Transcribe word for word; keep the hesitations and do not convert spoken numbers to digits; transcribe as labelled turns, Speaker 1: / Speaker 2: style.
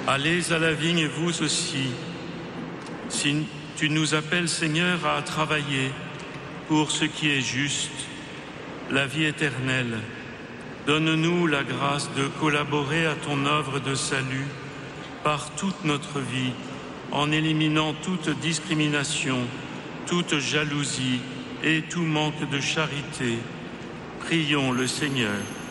Speaker 1: Allez à la vigne, vous aussi. Si tu nous appelles, Seigneur, à travailler pour ce qui est juste, la vie éternelle, donne-nous la grâce de collaborer à ton œuvre de salut par toute notre vie, en éliminant toute discrimination, toute jalousie et tout manque de charité. Prions le Seigneur.